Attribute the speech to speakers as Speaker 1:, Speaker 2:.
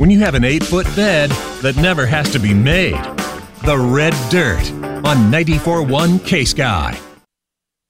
Speaker 1: when you have an 8-foot bed that never has to be made. The Red Dirt on 94.1 K-Sky.